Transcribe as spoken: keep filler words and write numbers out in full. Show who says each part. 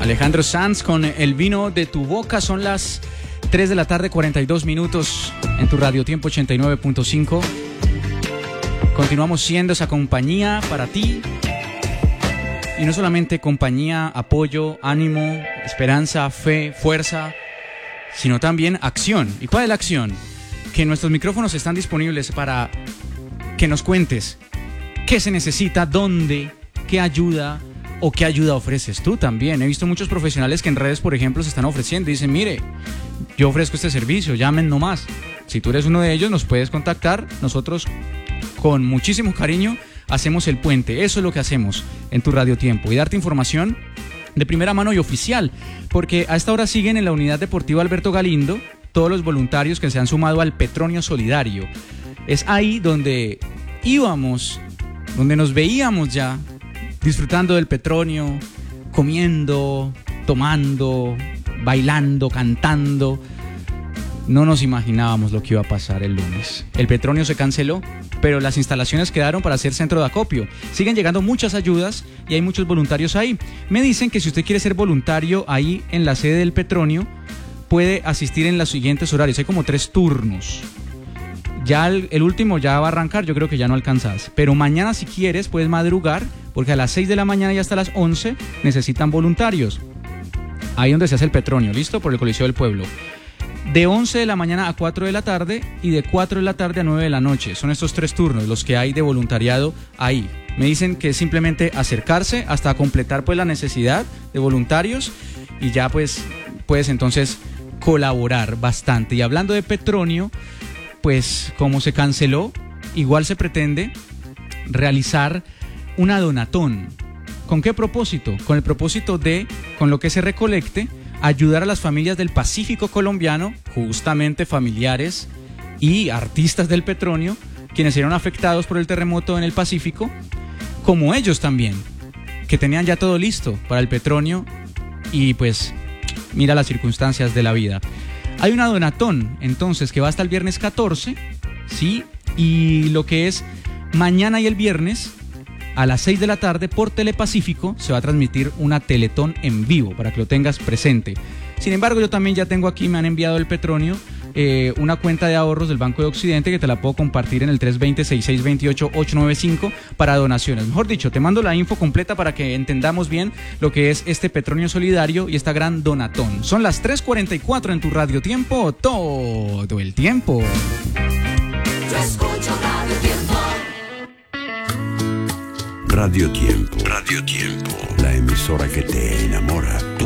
Speaker 1: Alejandro Sanz con El vino de tu boca. Son las tres de la tarde, cuarenta y dos minutos en tu Radio Tiempo ochenta y nueve punto cinco. Continuamos siendo esa compañía para ti. Y no solamente compañía, apoyo, ánimo, esperanza, fe, fuerza, sino también acción. ¿Y cuál es la acción? Que nuestros micrófonos están disponibles para que nos cuentes qué se necesita, dónde, qué ayuda o qué ayuda ofreces tú también. He visto muchos profesionales que en redes, por ejemplo, se están ofreciendo y dicen, mire, yo ofrezco este servicio, llamen nomás. Si tú eres uno de ellos, nos puedes contactar. Nosotros, con muchísimo cariño, hacemos el puente. Eso es lo que hacemos en tu Radio Tiempo, y darte información de primera mano y oficial, porque a esta hora siguen en la Unidad Deportiva Alberto Galindo todos los voluntarios que se han sumado al Petronio Solidario. Es ahí donde íbamos, donde nos veíamos ya disfrutando del Petronio, comiendo, tomando, bailando, cantando. No nos imaginábamos lo que iba a pasar el lunes. El Petronio se canceló, pero las instalaciones quedaron para ser centro de acopio. Siguen llegando muchas ayudas y hay muchos voluntarios ahí. Me dicen que si usted quiere ser voluntario ahí en la sede del Petronio, puede asistir en los siguientes horarios. Hay como tres turnos. Ya el, el último ya va a arrancar, yo creo que ya no alcanzas. Pero mañana, si quieres, puedes madrugar, porque a las seis de la mañana y hasta las once necesitan voluntarios. Ahí donde se hace el Petronio, ¿listo? Por el Coliseo del Pueblo. De once de la mañana a cuatro de la tarde y de cuatro de la tarde a nueve de la noche. Son estos tres turnos los que hay de voluntariado ahí. Me dicen que es simplemente acercarse hasta completar pues la necesidad de voluntarios y ya pues puedes entonces colaborar bastante. Y hablando de Petronio, pues como se canceló, igual se pretende realizar una donatón. ¿Con qué propósito? Con el propósito de, con lo que se recolecte, ayudar a las familias del Pacífico colombiano, justamente familiares y artistas del Petronio, quienes eran afectados por el terremoto en el Pacífico, como ellos también, que tenían ya todo listo para el Petronio y pues mira las circunstancias de la vida. Hay una donatón, entonces, que va hasta el viernes catorce, ¿sí? Y lo que es mañana y el viernes, a las seis de la tarde por Telepacífico se va a transmitir una teletón en vivo para que lo tengas presente. Sin embargo, yo también ya tengo aquí, me han enviado el Petronio, eh, una cuenta de ahorros del Banco de Occidente que te la puedo compartir en el tres dos cero, seis seis dos ocho, ocho nueve cinco para donaciones. Mejor dicho, te mando la info completa para que entendamos bien lo que es este Petronio Solidario y esta gran donatón. Son las tres cuarenta y cuatro en tu Radio Tiempo, todo el tiempo.
Speaker 2: Yo escucho Radio Tiempo.
Speaker 3: Radio Tiempo. Radio Tiempo. La emisora que te enamora.